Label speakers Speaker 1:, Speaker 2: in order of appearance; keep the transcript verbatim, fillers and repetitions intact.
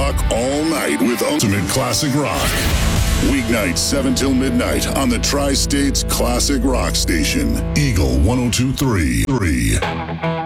Speaker 1: rock all night with ultimate classic rock. Weeknights seven till midnight on the Tri-States Classic Rock Station, Eagle one oh two point three.